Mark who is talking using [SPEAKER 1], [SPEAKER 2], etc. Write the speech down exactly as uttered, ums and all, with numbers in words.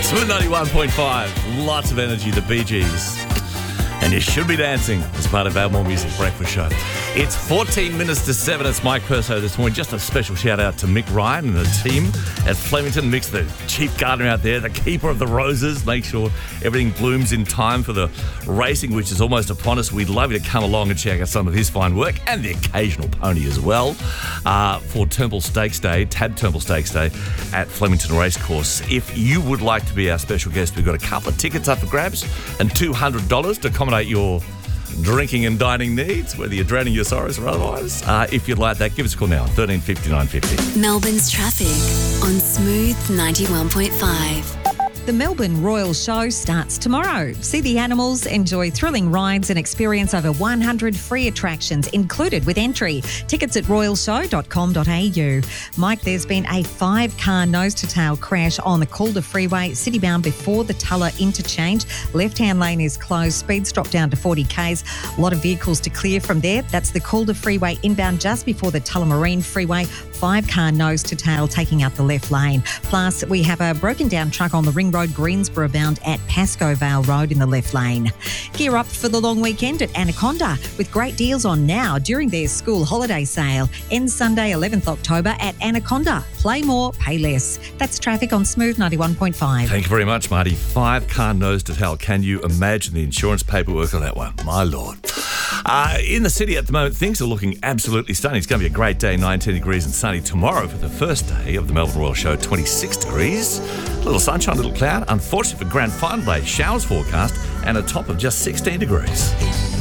[SPEAKER 1] Smooth ninety-one point five. Lots of energy, the Bee Gees. And you should be dancing as part of our More Music Breakfast Show. It's fourteen minutes to seven. It's Mike Perso this morning. Just a special shout out to Mick Ryan and the team at Flemington. Mick's the chief gardener out there, the keeper of the roses. Make sure everything blooms in time for the racing, which is almost upon us. We'd love you to come along and check out some of his fine work and the occasional pony as well uh, for Turnbull Stakes Day, Tab Turnbull Stakes Day at Flemington Racecourse. If you would like to be our special guest, we've got a couple of tickets up for grabs and two hundred dollars to accommodate your drinking and dining needs, whether you're drowning your sorrows or otherwise. Uh, if you'd like that, give us a call now, thirteen fifty, nine fifty.
[SPEAKER 2] Melbourne's traffic on Smooth ninety-one point five.
[SPEAKER 3] The Melbourne Royal Show starts tomorrow. See the animals, enjoy thrilling rides and experience over one hundred free attractions included with entry. Tickets at royal show dot com dot a u. Mike, there's been a five-car nose-to-tail crash on the Calder Freeway, city-bound before the Tulla interchange. Left-hand lane is closed. Speeds drop down to forty kays. A lot of vehicles to clear from there. That's the Calder Freeway inbound just before the Tullamarine Freeway. Five-car nose-to-tail taking out the left lane. Plus, we have a broken-down truck on the Ring Road, Greensboro bound at Pascoe Vale Road in the left lane. Gear up for the long weekend at Anaconda with great deals on now during their school holiday sale. Ends Sunday, eleventh October at Anaconda. Play more, pay less. That's traffic on Smooth ninety-one point five.
[SPEAKER 1] Thank you very much, Marty. Five-car nose-to-tail. Can you imagine the insurance paperwork on that one? My Lord. Uh, in the city at the moment, things are looking absolutely stunning. It's going to be a great day, nineteen degrees and sunny tomorrow for the first day of the Melbourne Royal Show, twenty-six degrees. A little sunshine, a little cloud. Unfortunately for grand final day, showers forecast and a top of just sixteen degrees.